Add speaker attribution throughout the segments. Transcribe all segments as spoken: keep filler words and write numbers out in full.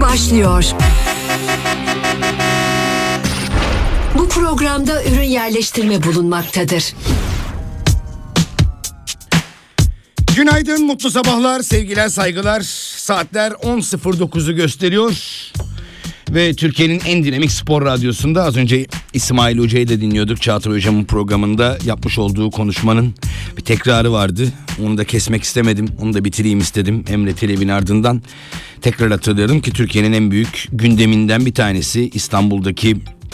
Speaker 1: başlıyor. Bu programda ürün yerleştirme bulunmaktadır.
Speaker 2: Günaydın, mutlu sabahlar, sevgiler, saygılar. Saatler on sıfır dokuzu gösteriyor. Ve Türkiye'nin en dinamik spor radyosunda az önce İsmail Hoca'yı da dinliyorduk. Çağatay Hocam'ın programında yapmış olduğu konuşmanın bir tekrarı vardı. Onu da kesmek istemedim. Onu da bitireyim istedim. Emre Telev'in ardından tekrar hatırlıyorum ki Türkiye'nin en büyük gündeminden bir tanesi İstanbul'daki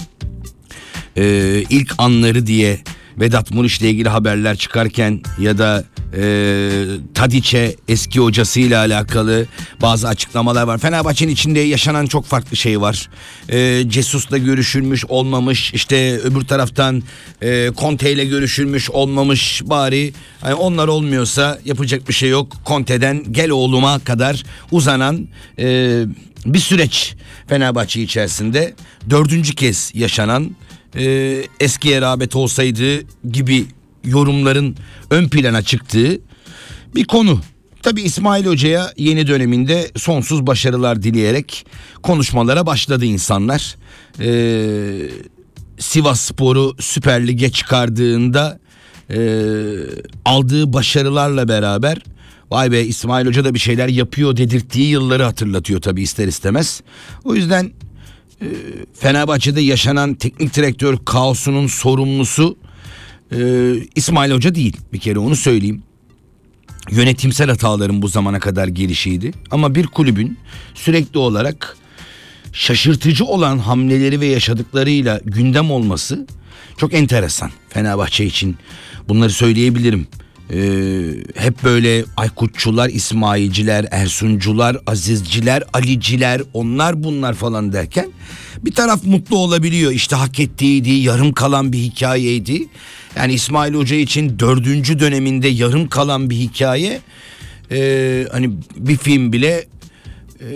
Speaker 2: e, ilk anları diye Vedat Muriç'le ilgili haberler çıkarken ya da e, Tadiç'e eski hocasıyla alakalı bazı açıklamalar var. Fenerbahçe'nin içinde yaşanan çok farklı şey var. E, Cesus'la görüşülmüş olmamış, işte öbür taraftan e, Conte ile görüşülmüş olmamış, bari hani onlar olmuyorsa yapacak bir şey yok. Conte'den gel oğluma kadar uzanan e, bir süreç Fenerbahçe içerisinde dördüncü kez yaşanan, Ee, eskiye rağbet olsaydı gibi yorumların ön plana çıktığı bir konu. Tabii İsmail Hoca'ya yeni döneminde sonsuz başarılar dileyerek konuşmalara başladı insanlar. Ee, Sivasspor'u Süper Lig'e çıkardığında e, aldığı başarılarla beraber vay be İsmail Hoca da bir şeyler yapıyor dedirttiği yılları hatırlatıyor tabii ister istemez. O yüzden Fenerbahçe'de yaşanan teknik direktör kaosunun sorumlusu e, İsmail Hoca değil, bir kere onu söyleyeyim. Yönetimsel hataların bu zamana kadar gelişiydi. Ama bir kulübün sürekli olarak şaşırtıcı olan hamleleri ve yaşadıklarıyla gündem olması çok enteresan Fenerbahçe için. Bunları söyleyebilirim. Ee, hep böyle Aykutçular, İsmailciler, Ersuncular, Azizciler, Aliciler, onlar bunlar falan derken bir taraf mutlu olabiliyor. İşte hak ettiğiydi, yarım kalan bir hikayeydi. Yani İsmail Hoca için dördüncü döneminde yarım kalan bir hikaye. Ee, hani bir film bile e,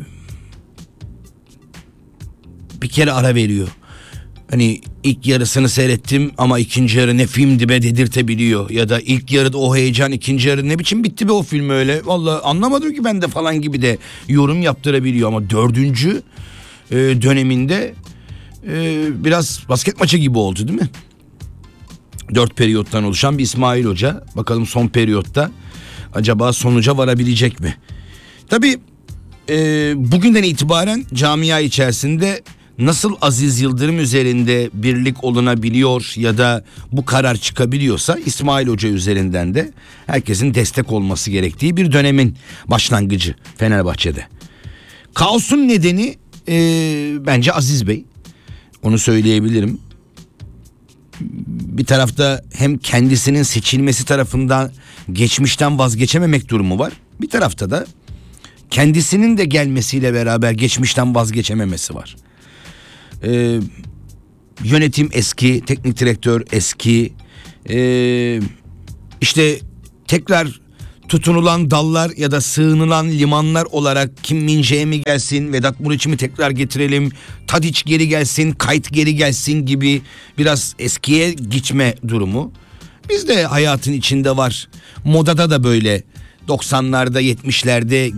Speaker 2: bir kere ara veriyor. Hani ilk yarısını seyrettim ama ikinci yarı ne filmdi be dedirtebiliyor. Ya da ilk yarıda o heyecan, ikinci yarı ne biçim bitti be o film öyle. Vallahi anlamadım ki ben de falan gibi de yorum yaptırabiliyor. Ama dördüncü e, döneminde e, biraz basket maçı gibi oldu değil mi? Dört periyottan oluşan bir İsmail Hoca. Bakalım son periyotta acaba sonuca varabilecek mi? Tabii e, bugünden itibaren camia içerisinde nasıl Aziz Yıldırım üzerinde birlik olunabiliyor ya da bu karar çıkabiliyorsa İsmail Hoca üzerinden de herkesin destek olması gerektiği bir dönemin başlangıcı Fenerbahçe'de. Kaosun nedeni e, bence Aziz Bey. Onu söyleyebilirim. Bir tarafta hem kendisinin seçilmesi tarafından geçmişten vazgeçememek durumu var. Bir tarafta da kendisinin de gelmesiyle beraber geçmişten vazgeçememesi var. Ee, yönetim eski, teknik direktör eski, ee, işte tekrar tutunulan dallar ya da sığınılan limanlar olarak Kim Min-jae mi gelsin, Vedat Muriç'i mi tekrar getirelim, Tadiç geri gelsin, Kayt geri gelsin gibi biraz eskiye gitme durumu. Biz de hayatın içinde var. Modada da böyle doksanlarda, yetmişlerde